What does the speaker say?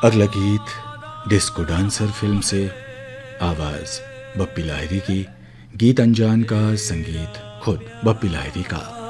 अगला गीत disco dancer film से, आवाज बप्पी लाहिरी की, गीत अनजान का, संगीत खुद बप्पी लाहिरी का।